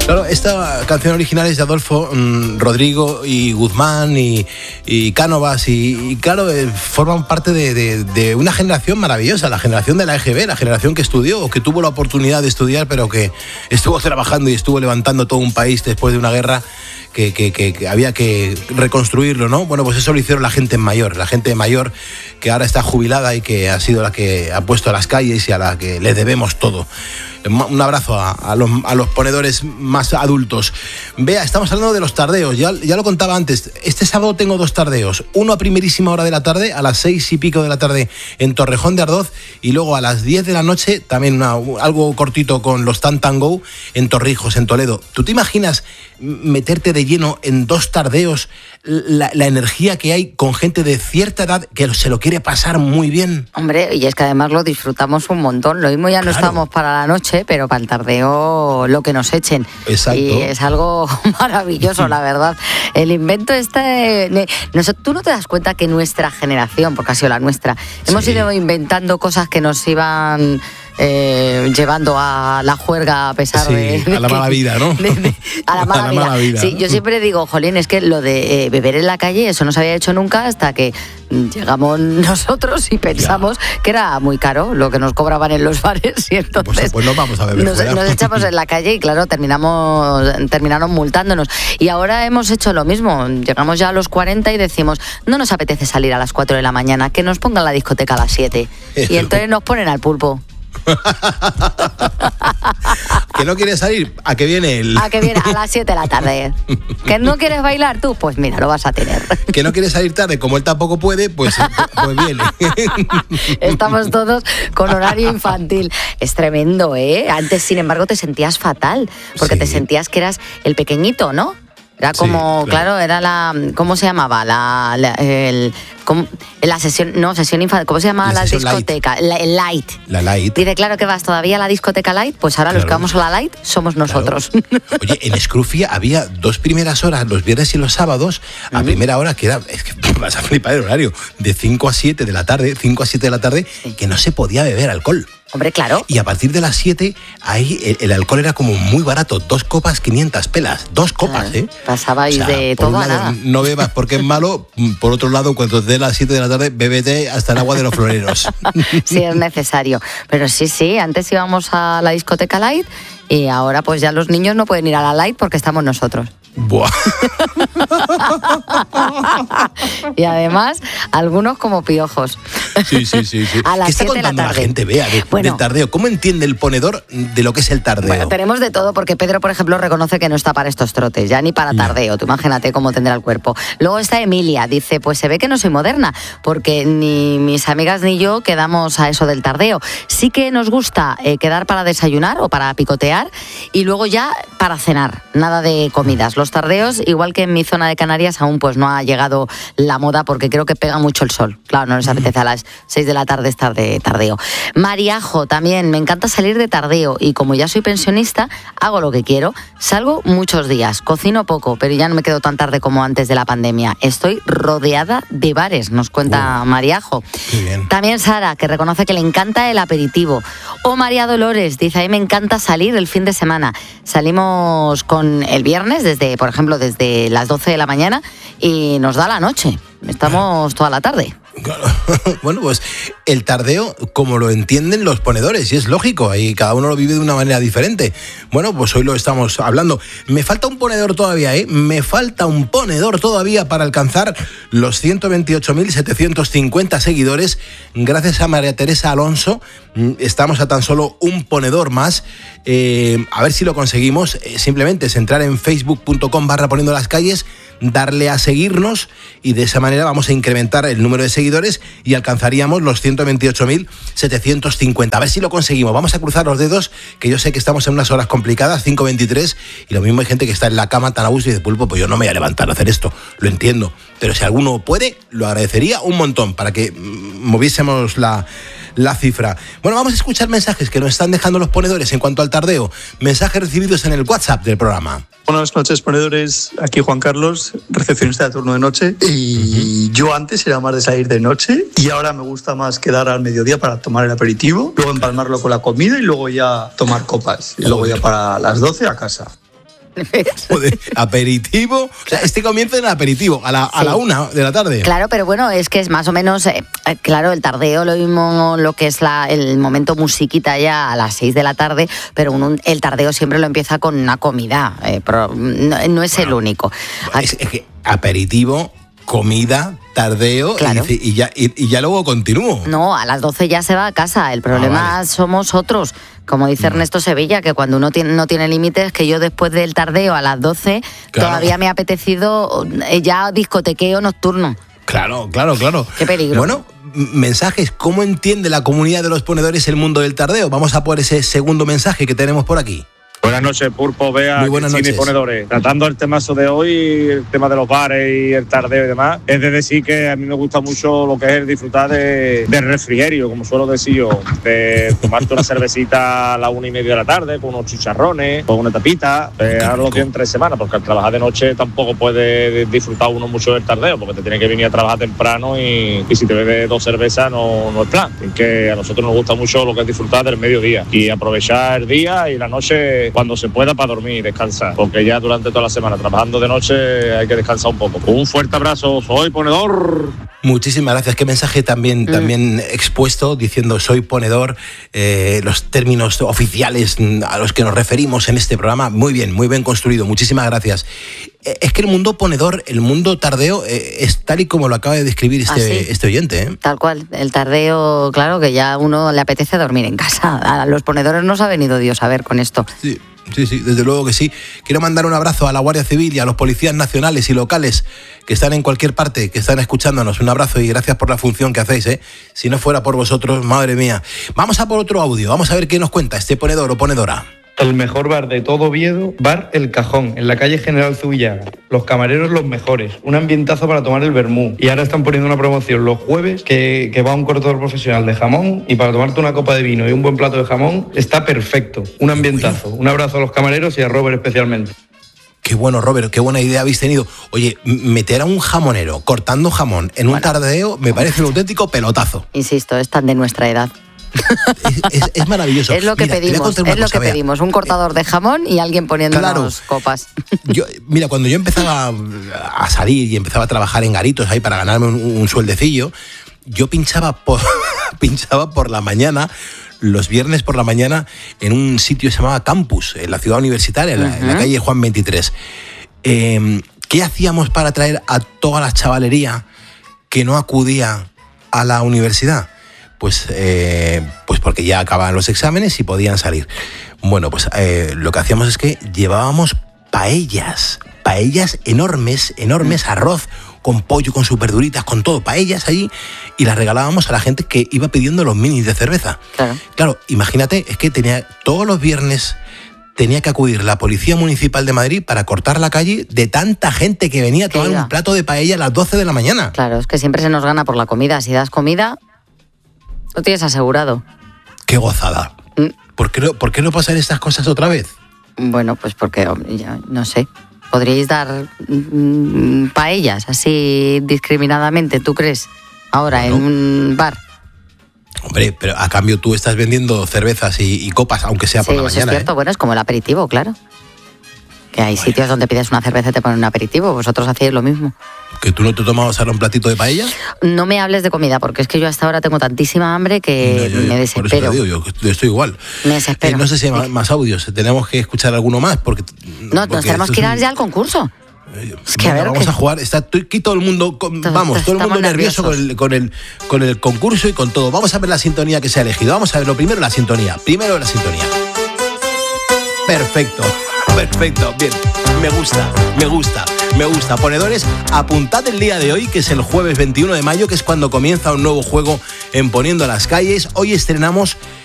Claro, esta canción original es de Adolfo, Rodrigo y Guzmán y Cánovas y claro, forman parte de una generación maravillosa, la generación de la EGB, la generación que estudió o que tuvo la oportunidad de estudiar, pero que estuvo trabajando y estuvo levantando todo un país después de una guerra que había que reconstruirlo, ¿no? Bueno, pues eso lo hicieron la gente mayor que ahora está jubilada y que ha sido la que ha puesto a las calles y a la que le debemos todo. Un abrazo a los ponedores más adultos. Bea, estamos hablando de los tardeos, ya lo contaba antes. Este sábado tengo 2 tardeos, uno a primerísima hora de la tarde, a las 6 y pico de la tarde en Torrejón de Ardoz, y luego a las 10 de la noche, también algo cortito con los Tan Tan Go en Torrijos, en Toledo. ¿Tú te imaginas meterte de lleno en 2 tardeos la energía que hay con gente de cierta edad que se lo quiere pasar muy bien? Hombre, y es que además lo disfrutamos un montón. Lo mismo ya no estamos para la noche, pero para el tardeo lo que nos echen. Exacto. Y es algo maravilloso, la verdad. El invento tú no te das cuenta que nuestra generación, porque ha sido la nuestra, hemos ido inventando cosas que nos iban llevando a la juerga a pesar de a la mala vida, ¿no? A la mala vida. Sí, ¿no? Yo siempre digo, jolín, es que lo de beber en la calle, eso no se había hecho nunca hasta que llegamos nosotros y pensamos que era muy caro lo que nos cobraban en los bares y entonces pues no vamos a beber nos echamos en la calle y claro, terminaron multándonos. Y ahora hemos hecho lo mismo, llegamos ya a los 40 y decimos, no nos apetece salir a las 4 de la mañana, que nos pongan la discoteca a las 7 y entonces nos ponen al pulpo. ¿Que no quieres salir? ¿A qué viene él? A que viene a las 7 de la tarde. ¿Que no quieres bailar tú? Pues mira, lo vas a tener. ¿Que no quieres salir tarde? Como él tampoco puede, pues viene. Estamos todos con horario infantil. Es tremendo, ¿eh? Antes, sin embargo, te sentías fatal, porque te sentías que eras el pequeñito, ¿no? Era como, claro, era la... ¿Cómo se llamaba? La sesión... No, sesión infantil. ¿Cómo se llamaba la discoteca? El Light. La Light. Dice, claro que vas todavía a la discoteca Light, pues ahora los que vamos a la Light somos nosotros. Claro. Oye, en Scrufia había 2 primeras horas, los viernes y los sábados, a primera hora, que era... Es que vas a flipar el horario. De 5 a 7 de la tarde, que no se podía beber alcohol. Hombre, claro. Y a partir de las 7, ahí el alcohol era como muy barato. 2 copas, 500 pelas. 2 copas, Pasabais de todo a nada. No bebas porque es malo. Por otro lado, cuando te dé las 7 de la tarde, bébete hasta el agua de los floreros. Sí, es necesario. Pero sí, antes íbamos a la discoteca Light y ahora pues ya los niños no pueden ir a la Light porque estamos nosotros. Buah. Y además, algunos como piojos. Sí. A las 7 de la tarde. La gente, Bea, del tardeo. ¿Cómo entiende el ponedor de lo que es el tardeo? Bueno, tenemos de todo, porque Pedro, por ejemplo, reconoce que no está para estos trotes, ya ni para tardeo. Tú imagínate cómo tendrá el cuerpo. Luego está Emilia, dice, pues se ve que no soy moderna, porque ni mis amigas ni yo quedamos a eso del tardeo. Sí que nos gusta quedar para desayunar o para picotear y luego ya para cenar, nada de comidas. Los tardeos, igual que en mi zona de Canarias, aún pues no ha llegado la moda porque creo que pega mucho el sol. Claro, no les apetece a las 6 de la tarde estar de tardeo. Mariajo, también, me encanta salir de tardeo y como ya soy pensionista, hago lo que quiero. Salgo muchos días, cocino poco, pero ya no me quedo tan tarde como antes de la pandemia. Estoy rodeada de bares, nos cuenta Mariajo. Qué bien. También Sara, que reconoce que le encanta el aperitivo. O María Dolores, dice, a mí me encanta salir el fin de semana. Salimos con el viernes, por ejemplo, desde las 12 de la mañana y nos da la noche. Estamos toda la tarde. Claro. Bueno, pues el tardeo, como lo entienden los ponedores, y es lógico, y cada uno lo vive de una manera diferente. Bueno, pues hoy lo estamos hablando. Me falta un ponedor todavía, Me falta un ponedor todavía para alcanzar los 128.750 seguidores. Gracias a María Teresa Alonso, estamos a tan solo un ponedor más. A ver si lo conseguimos. Simplemente es entrar en facebook.com/poniendo las calles, darle a seguirnos y de esa manera vamos a incrementar el número de seguidores y alcanzaríamos los 128.750. A ver si lo conseguimos. Vamos a cruzar los dedos, que yo sé que estamos en unas horas complicadas, 5:23, y lo mismo hay gente que está en la cama tan a gusto y dice, Pulpo, pues yo no me voy a levantar a hacer esto. Lo entiendo. Pero si alguno puede, lo agradecería un montón para que moviésemos la cifra. Bueno, vamos a escuchar mensajes que nos están dejando los ponedores en cuanto al tardeo. Mensajes recibidos en el WhatsApp del programa. Buenas noches, ponedores. Aquí Juan Carlos, recepcionista de turno de noche. Y yo antes era más de salir de noche y ahora me gusta más quedar al mediodía para tomar el aperitivo, luego empalmarlo con la comida y luego ya tomar copas. Y luego ya para las 12 a casa. Aperitivo. O sea, este comienza en el aperitivo, a la 1 de la tarde. Claro, pero bueno, es que es más o menos, claro, el tardeo, lo mismo lo que es el momento musiquita ya a las 6 de la tarde, pero el tardeo siempre lo empieza con una comida, pero no es el único. Es que aperitivo, comida, tardeo, claro. y ya luego continúo. No, a las 12 ya se va a casa. El problema somos otros. Como dice Ernesto Sevilla, que cuando uno no tiene límites, que yo después del tardeo a las 12 todavía me ha apetecido ya discotequeo nocturno. Claro. Qué peligro. Bueno, mensajes. ¿Cómo entiende la comunidad de los ponedores el mundo del tardeo? Vamos a por ese segundo mensaje que tenemos por aquí. Buenas noches, Pulpo, Bea, Cristina y ponedores. Tratando el temazo de hoy, el tema de los bares y el tardeo y demás, es de decir que a mí me gusta mucho lo que es el disfrutar de refrigerio, como suelo decir yo, de tomarte una cervecita a las 1:30 de la tarde, con unos chicharrones, con una tapita. Ahora lo quiero en 3 semanas, porque al trabajar de noche tampoco puede disfrutar uno mucho del tardeo, porque te tienes que venir a trabajar temprano y si te bebes 2 cervezas no es plan. Es que a nosotros nos gusta mucho lo que es disfrutar del mediodía y aprovechar el día y la noche cuando se pueda para dormir y descansar, porque ya durante toda la semana trabajando de noche hay que descansar un poco. Un fuerte abrazo, soy ponedor. Muchísimas gracias. Qué mensaje también expuesto, diciendo soy ponedor, los términos oficiales a los que nos referimos en este programa. Muy bien construido. Muchísimas gracias. Es que el mundo ponedor, el mundo tardeo, es tal y como lo acaba de describir este oyente, ¿eh? Tal cual. El tardeo, claro, que ya a uno le apetece dormir en casa. A los ponedores nos ha venido Dios a ver con esto. Sí, desde luego que sí. Quiero mandar un abrazo a la Guardia Civil y a los policías nacionales y locales que están en cualquier parte, que están escuchándonos. Un abrazo y gracias por la función que hacéis, ¿eh? Si no fuera por vosotros, madre mía. Vamos a por otro audio, vamos a ver qué nos cuenta este ponedor o ponedora. El mejor bar de todo Oviedo, Bar El Cajón, en la calle General Zubillaga. Los camareros los mejores, un ambientazo para tomar el vermú. Y ahora están poniendo una promoción los jueves que va a un cortador profesional de jamón y para tomarte una copa de vino y un buen plato de jamón está perfecto. Un ambientazo. Un abrazo a los camareros y a Robert especialmente. Qué bueno, Robert, qué buena idea habéis tenido. Oye, meter a un jamonero cortando jamón en un tardeo me parece un auténtico pelotazo. Insisto, es tan de nuestra edad. Es maravilloso. Es lo que pedimos, un cortador de jamón y alguien poniéndonos copas. Cuando yo empezaba a salir y empezaba a trabajar en garitos ahí para ganarme un sueldecillo, yo pinchaba por la mañana, los viernes por la mañana, en un sitio que se llamaba Campus, en la ciudad universitaria, en la calle Juan 23. ¿Qué hacíamos para atraer a toda la chavalería que no acudía a la universidad? Pues porque ya acababan los exámenes y podían salir. Bueno, pues lo que hacíamos es que llevábamos paellas enormes, arroz con pollo, con sus verduritas, con todo, paellas allí, y las regalábamos a la gente que iba pidiendo los minis de cerveza. Claro, imagínate, es que todos los viernes tenía que acudir la Policía Municipal de Madrid para cortar la calle de tanta gente que venía a tomar un plato de paella a las 12 de la mañana. Claro, es que siempre se nos gana por la comida. Si das comida, lo tienes asegurado. ¡Qué gozada! ¿Por qué no pasan estas cosas otra vez? Bueno, pues porque, ya, no sé, podríais dar paellas así discriminadamente, ¿tú crees? Ahora, en un bar. Hombre, pero a cambio tú estás vendiendo cervezas y copas, aunque sea por la mañana. Sí, es cierto. Bueno, es como el aperitivo, claro. Que hay sitios donde pides una cerveza y te ponen un aperitivo. Vosotros hacéis lo mismo. ¿Que tú no te tomabas ahora un platito de paella? No me hables de comida, porque es que yo hasta ahora tengo tantísima hambre que me desespero. Por eso te digo, yo estoy igual. Me desespero. No sé si hay más audios. Tenemos que escuchar alguno más. Porque nos tenemos que ir ya al concurso. Es que vamos a jugar. Está aquí todo el mundo, todo el mundo nervioso con el concurso y con todo. Vamos a ver la sintonía que se ha elegido. Vamos a ver primero la sintonía. Perfecto, bien. Me gusta. Ponedores, apuntad el día de hoy, que es el jueves 21 de mayo, que es cuando comienza un nuevo juego en Poniendo las Calles. Hoy estrenamos